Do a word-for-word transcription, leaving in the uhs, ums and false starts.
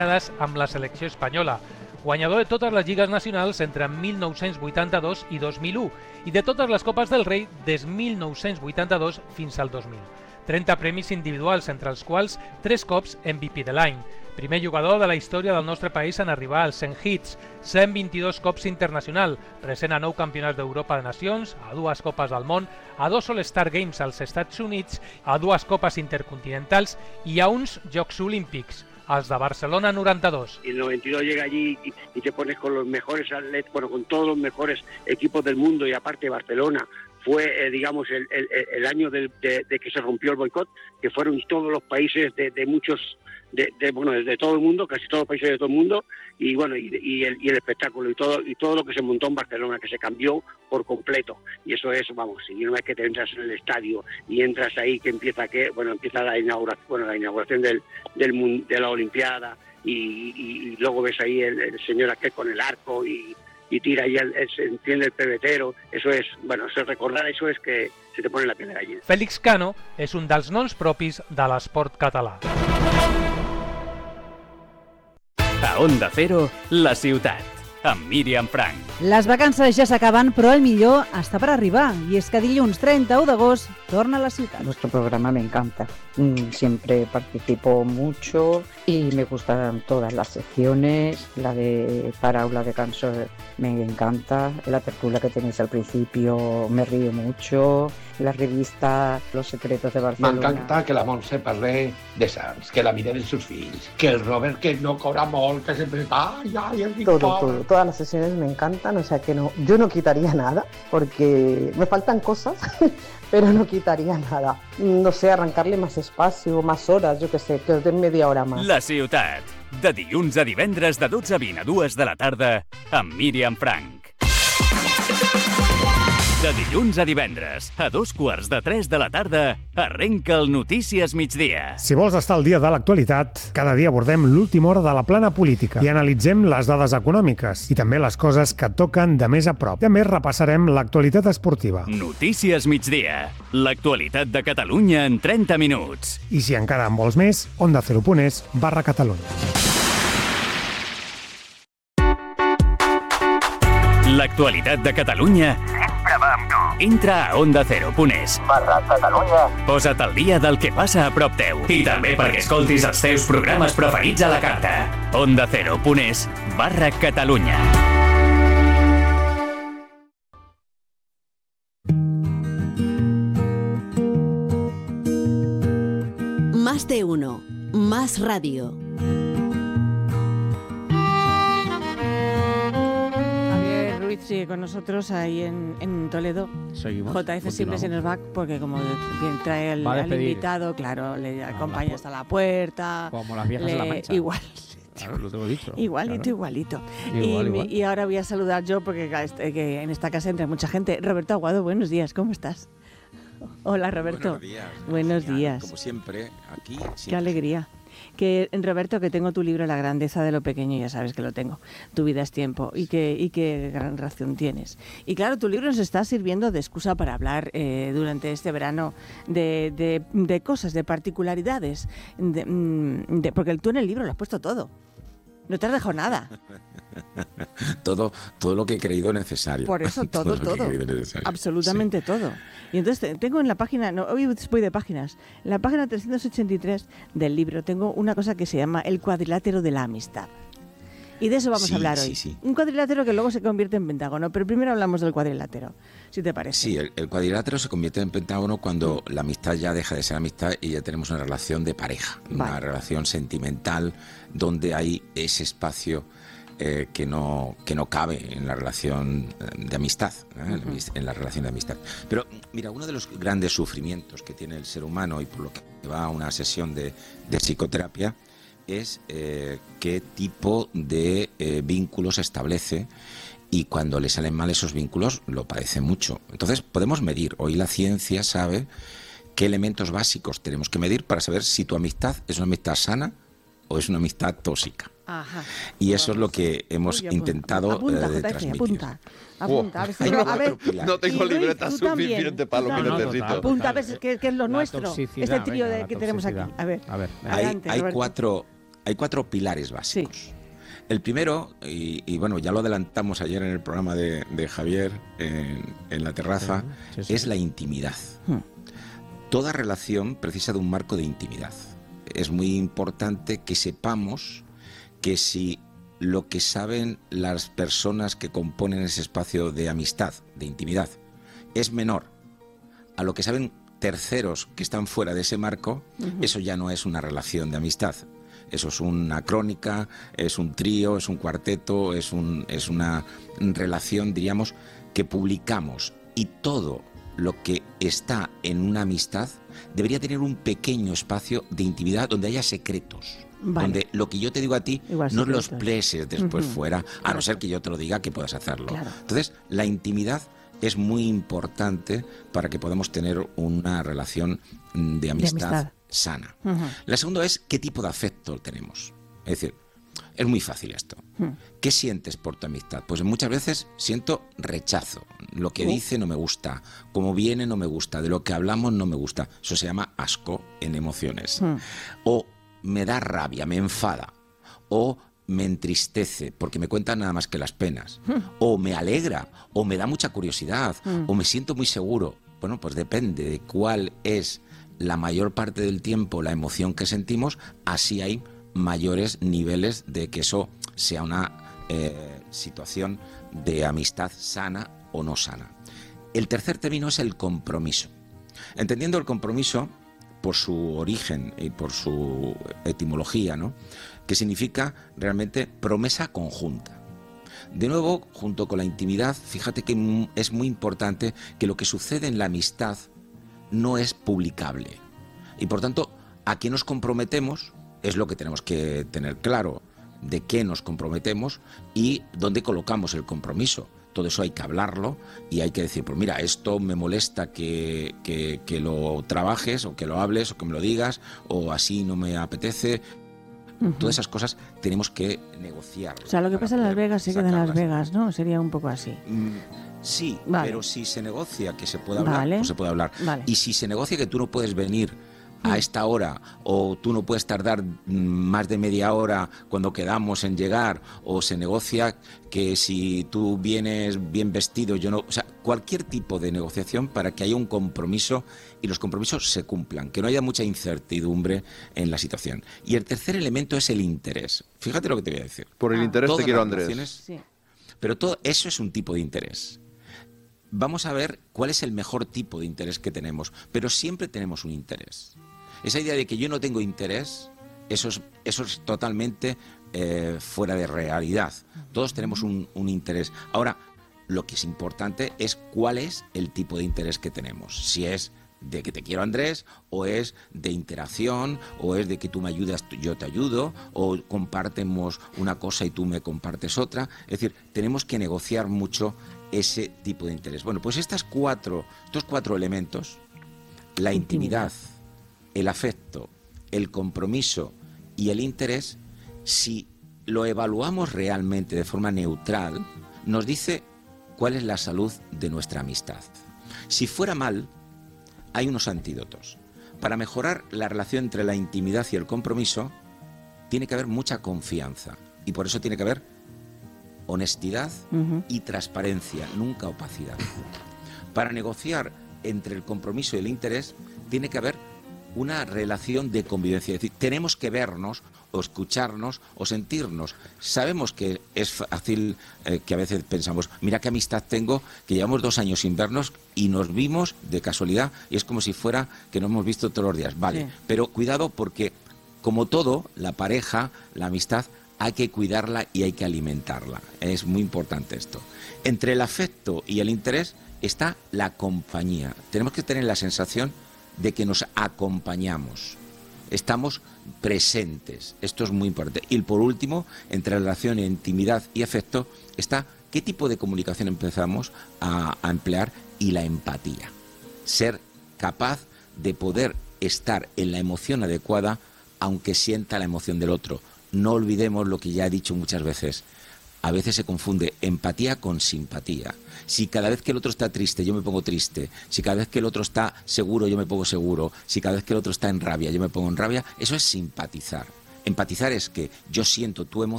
amb la selecció espanyola, guanyador de totes les lligues nacionals entre mil nou-cents vuitanta-dos i dos mil u i de totes les Copes del Rei des mil nou-cents vuitanta-dos fins al dos mil. trenta premis individuals, entre els quals tres cops M V P de l'any. Primer jugador de la història del nostre país en arribar als cent hits, cent vint-i-dos cops internacional, present a nou campionats d'Europa de Nacions, a dues Copes del Món, a dos All-Star Games als Estats Units, a dues Copes Intercontinentals i a uns Jocs Olímpics, als de Barcelona noranta-dos. Y el noventa y dos llega allí y, y te pones con los mejores atletas, bueno, con todos los mejores equipos del mundo, y aparte Barcelona fue, eh, digamos, el, el, el año de, de, de que se rompió el boicot, que fueron todos los países de, de muchos, de, de, bueno, de todo el mundo, casi todos los países de todo el mundo, y bueno, y, y, el, y el espectáculo y todo y todo lo que se montó en Barcelona, que se cambió por completo. Y eso es, vamos, y una vez que te entras en el estadio y entras ahí, que empieza que, bueno, empieza la inauguración, bueno, la inauguración del, del de la Olimpiada, y, y, y luego ves ahí el, el señor aquel con el arco y y tira ahí, el, el, se enciende el pebetero. Eso es, bueno, eso es recordar, eso es que se te pone la piel de gallina. Félix Cano és un dels noms propis de l'esport català. A Onda Cero, la ciutat, amb Míriam Frank. Les vacances ja s'acaben, però el millor està per arribar. I és que dilluns trenta-u d'agost torna a la ciutat. Nuestro programa me encanta. Siempre participo mucho y me gustan todas las secciones. La de Paráula de Canso me encanta. La tertulia que tenéis al principio me río mucho. La revista Los Secretos de Barcelona. M'encanta que la Montse parle de Sants, que la mire de sus fills, que el Robert que no cobra molt, que sempre está... Ay, ay, el todo, todo, todas las sesiones me encantan, o sea que no, yo no quitaría nada, porque me faltan cosas, pero no quitaría nada. No sé, arrancarle más espacio, más horas, yo qué sé, que os den media hora más. La ciutat, de dilluns a divendres de dotze a vint a dues de la tarda, amb Míriam Frank. De dilluns a divendres, a dos quarts de tres de la tarda, arrenca el Notícies Migdia. Si vols estar al dia de l'actualitat, cada dia abordem l'última hora de la plana política i analitzem les dades econòmiques i també les coses que toquen de més a prop. També repassarem l'actualitat esportiva. Notícies Migdia, l'actualitat de Catalunya en trenta minuts. I si encara en vols més, onda cero punt es barra Catalunya. L'actualitat de Catalunya sempre va amb tu. Entra a onda cero punt es barra Catalunya. Posa't al dia del que passa a prop teu. I també perquè escoltis els teus programes preferits a la carta. onda cero punt es barra Catalunya. Más de uno. Más radio. Sigue con nosotros ahí en, en Toledo. Seguimos. J F siempre se nos va porque como trae el, al invitado, claro, le acompaña hasta la puerta. Como las viejas le, de la Mancha. Igual. Claro, lo tengo dicho. Igualito, claro. igualito. Igual, y, igual. y ahora voy a saludar yo porque que en esta casa entra mucha gente. Roberto Aguado, buenos días, ¿cómo estás? Hola, Roberto. Buenos días. Buenos días. Como siempre, aquí. Siempre. Qué alegría. Que, Roberto, que tengo tu libro La grandeza de lo pequeño, ya sabes que lo tengo. Tu vida es tiempo y que, y qué gran razón tienes. Y claro, tu libro nos está sirviendo de excusa para hablar eh, durante este verano de, de, de cosas, de particularidades, de, de, porque tú en el libro lo has puesto todo. No te has dejado nada. todo, todo lo que he creído necesario. Por eso, todo, todo. todo. Absolutamente sí. todo. Y entonces tengo en la página, no, hoy voy de páginas, en la página trescientos ochenta y tres del libro tengo una cosa que se llama el cuadrilátero de la amistad. Y de eso vamos sí, a hablar sí, hoy. Sí. Un cuadrilátero que luego se convierte en pentágono, pero primero hablamos del cuadrilátero, si te parece. Sí, el, el cuadrilátero se convierte en pentágono cuando la amistad ya deja de ser amistad y ya tenemos una relación de pareja, vale. Una relación sentimental donde hay ese espacio eh, que no que no cabe en la relación de amistad, ¿eh? uh-huh. en la relación de amistad. Pero mira, uno de los grandes sufrimientos que tiene el ser humano y por lo que va a una sesión de, de psicoterapia es eh, qué tipo de eh, vínculos establece, y cuando le salen mal esos vínculos lo padece mucho. Entonces podemos medir, hoy la ciencia sabe qué elementos básicos tenemos que medir para saber si tu amistad es una amistad sana o es una amistad tóxica. Ajá. Y eso es lo que hemos Oye, intentado apunta, eh, de apunta, transmitir. Apunta, apunta. Oh, a ver, si no, a ver, no tengo libreta Luis, suficiente para lo que no, necesito. No, apunta a ver qué, qué es lo nuestro, este trío venga, de, que tenemos aquí. A ver, a ver adelante, hay, hay Roberto. cuatro... Hay hay cuatro pilares básicos. Sí. El primero, y, y bueno, ya lo adelantamos ayer en el programa de, de Javier, en, en la terraza, sí, sí, sí. es la intimidad. Hmm. Toda relación precisa de un marco de intimidad. Es muy importante que sepamos que si lo que saben las personas que componen ese espacio de amistad, de intimidad, es menor a lo que saben terceros que están fuera de ese marco, uh-huh. eso ya no es una relación de amistad. Eso es una crónica, es un trío, es un cuarteto, es, un, es una relación, diríamos, que publicamos. Y todo lo que está en una amistad debería tener un pequeño espacio de intimidad donde haya secretos. Vale. Donde lo que yo te digo a ti Igual no los pleses después uh-huh. fuera, a claro. no ser que yo te lo diga que puedas hacerlo. Claro. Entonces, la intimidad es muy importante para que podamos tener una relación de amistad, de amistad. sana. Uh-huh. La segunda es qué tipo de afecto tenemos. Es decir, es muy fácil esto. Uh-huh. ¿Qué sientes por tu amistad? Pues muchas veces siento rechazo. Lo que uh-huh. dice no me gusta, como viene no me gusta, de lo que hablamos no me gusta. Eso se llama asco en emociones. Uh-huh. O me da rabia, me enfada, o me entristece porque me cuentan nada más que las penas, mm. o me alegra, o me da mucha curiosidad, mm. o me siento muy seguro. Bueno, pues depende de cuál es la mayor parte del tiempo la emoción que sentimos, así hay mayores niveles de que eso sea una eh, situación de amistad sana o no sana. El tercer término es el compromiso. Entendiendo el compromiso por su origen y por su etimología, ¿no?, que significa realmente promesa conjunta. De nuevo, junto con la intimidad, fíjate que es muy importante que lo que sucede en la amistad no es publicable. Y por tanto, a qué nos comprometemos es lo que tenemos que tener claro, de qué nos comprometemos y dónde colocamos el compromiso. Todo eso hay que hablarlo y hay que decir, pues mira, esto me molesta que, que, que lo trabajes o que lo hables o que me lo digas, o así no me apetece. Uh-huh. Todas esas cosas tenemos que negociar. O sea, lo que pasa en Las Vegas se queda en Las Vegas, ¿no? Sería un poco así. Mm, sí, vale. Pero si se negocia que se pueda hablar, vale. pues se puede hablar. Vale. Y si se negocia que tú no puedes venir a esta hora, o tú no puedes tardar más de media hora cuando quedamos en llegar, o se negocia que si tú vienes bien vestido, yo no... O sea, cualquier tipo de negociación para que haya un compromiso y los compromisos se cumplan, que no haya mucha incertidumbre en la situación. Y el tercer elemento es el interés. Fíjate lo que te voy a decir. Por el interés te quiero, Andrés. Sí. Pero todo eso es un tipo de interés. Vamos a ver cuál es el mejor tipo de interés que tenemos, pero siempre tenemos un interés. Esa idea de que yo no tengo interés, eso es, eso es totalmente eh, fuera de realidad. Todos tenemos un, un interés. Ahora, lo que es importante es cuál es el tipo de interés que tenemos. Si es de que te quiero, Andrés, o es de interacción, o es de que tú me ayudas, yo te ayudo, o compartimos una cosa y tú me compartes otra. Es decir, tenemos que negociar mucho ese tipo de interés. Bueno, pues estas cuatro, estos cuatro elementos, la intimidad, el afecto, el compromiso y el interés, si lo evaluamos realmente de forma neutral, nos dice cuál es la salud de nuestra amistad. Si fuera mal, hay unos antídotos. Para mejorar la relación entre la intimidad y el compromiso, tiene que haber mucha confianza. Y por eso tiene que haber honestidad uh-huh. y transparencia, nunca opacidad. Para negociar entre el compromiso y el interés, tiene que haber una relación de convivencia. Es decir, tenemos que vernos, o escucharnos, o sentirnos. Sabemos que es fácil eh, que a veces pensamos, mira qué amistad tengo, que llevamos dos años sin vernos y nos vimos de casualidad y es como si fuera que nos hemos visto todos los días. Vale, sí. Pero cuidado porque, como todo, la pareja, la amistad, hay que cuidarla y hay que alimentarla. Es muy importante esto. Entre el afecto y el interés está la compañía. Tenemos que tener la sensación de que nos acompañamos, estamos presentes. Esto es muy importante. Y por último, entre relación, intimidad y afecto, está qué tipo de comunicación empezamos a, a emplear y la empatía. Ser capaz de poder estar en la emoción adecuada, aunque sienta la emoción del otro. No olvidemos lo que ya he dicho muchas veces. A veces se confunde empatía con simpatía. Si cada vez que el otro está triste, yo me pongo triste. Si cada vez que el otro está seguro, yo me pongo seguro. Si cada vez que el otro está en rabia, yo me pongo en rabia. Eso es simpatizar. Empatizar es que yo siento tu emoción